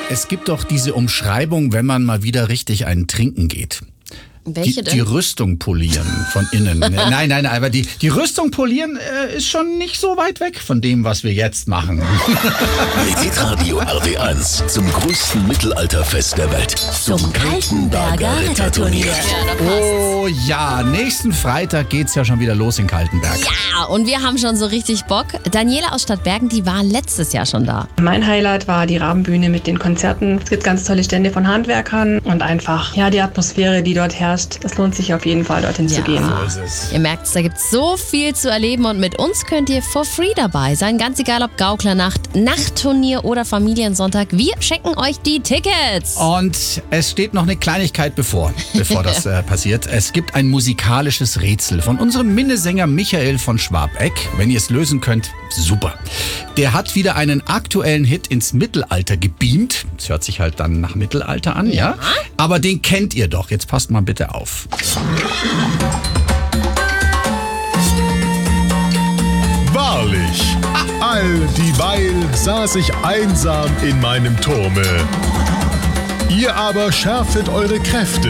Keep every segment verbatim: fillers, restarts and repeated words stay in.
Es gibt doch diese Umschreibung, wenn man mal wieder richtig einen trinken geht. Welche die, denn? Die Rüstung polieren von innen. nein, nein, aber die, die Rüstung polieren äh, ist schon nicht so weit weg von dem, was wir jetzt machen. Mit Hitradio R T eins zum größten Mittelalterfest der Welt. Zum Kaltenberger Ritterturnier. Oh ja, nächsten Freitag geht's ja schon wieder los in Kaltenberg. Ja, und wir haben schon so richtig Bock. Daniela aus Stadtbergen, die war letztes Jahr schon da. Mein Highlight war die Rabenbühne mit den Konzerten. Es gibt ganz tolle Stände von Handwerkern und einfach, ja, die Atmosphäre, die dort herrscht. Es lohnt sich auf jeden Fall, dorthin Ja. zu gehen. So ist es. Ihr merkt, da gibt es so viel zu erleben und mit uns könnt ihr for free dabei sein. Ganz egal, ob Gauklernacht, Nachtturnier oder Familiensonntag. Wir schenken euch die Tickets. Und es steht noch eine Kleinigkeit bevor, bevor das äh, passiert. Es gibt ein musikalisches Rätsel von unserem Minnesänger Michael von Schwabeck. Wenn ihr es lösen könnt, super. Der hat wieder einen aktuellen Hit ins Mittelalter gebeamt. Das hört sich halt dann nach Mittelalter an, ja? ja? Aber den kennt ihr doch. Jetzt passt mal bitte auf. Wahrlich, all dieweil saß ich einsam in meinem Turme. Ihr aber schärfet eure Kräfte.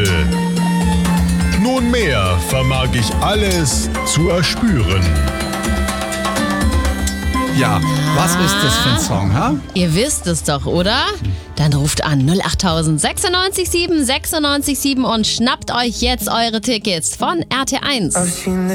Nunmehr vermag ich alles zu erspüren. Ja, was ist das für ein Song, ha? Ihr wisst es doch, oder? Dann ruft an null acht tausend sechsundneunzig sieben sechsundneunzig sieben und schnappt euch jetzt eure Tickets von R T eins.